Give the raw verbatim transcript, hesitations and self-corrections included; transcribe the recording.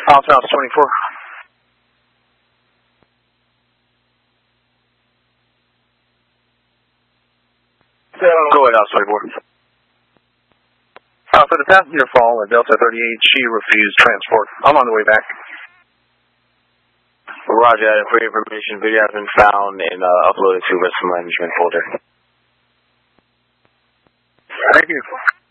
Ops Ops twenty-four. Go ahead, Ops twenty-four. Uh, for the passenger fall at Delta thirty-eight, she refused transport. I'm on the way back. Roger that. For your information, video has been found and uh, uploaded to risk management folder. Thank you.